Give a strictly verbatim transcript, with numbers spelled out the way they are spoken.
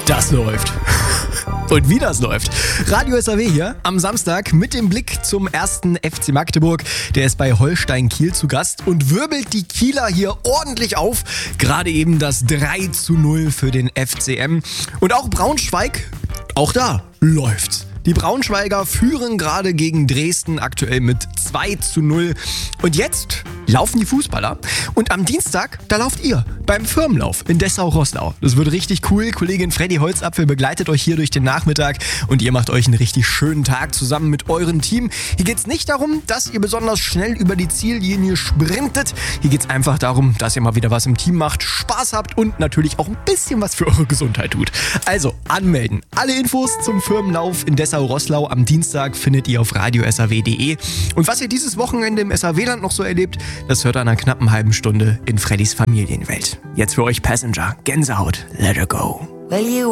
Das läuft. Und wie das läuft. Radio S A W hier am Samstag mit dem Blick zum ersten F C Magdeburg. Der ist bei Holstein Kiel zu Gast und wirbelt die Kieler hier ordentlich auf. Gerade eben das drei zu null für den F C M. Und auch Braunschweig, auch da läuft's. Die Braunschweiger führen gerade gegen Dresden aktuell mit zwei zu null. Und jetzt laufen die Fußballer. Und am Dienstag, da lauft ihr beim Firmenlauf in Dessau-Roßlau. Das wird richtig cool. Kollegin Freddy Holzapfel begleitet euch hier durch den Nachmittag. Und ihr macht euch einen richtig schönen Tag zusammen mit eurem Team. Hier geht es nicht darum, dass ihr besonders schnell über die Ziellinie sprintet. Hier geht es einfach darum, dass ihr mal wieder was im Team macht, Spaß habt und natürlich auch ein bisschen was für eure Gesundheit tut. Also anmelden. Alle Infos zum Firmenlauf in Dessau-Roßlau am Dienstag findet ihr auf radio s a w punkt d e. Und was ihr dieses Wochenende im S A W-Land noch so erlebt, das hört ihr in einer knappen halben Stunde in Freddys Familienwelt. Jetzt für euch Passenger. Gänsehaut. Let her go.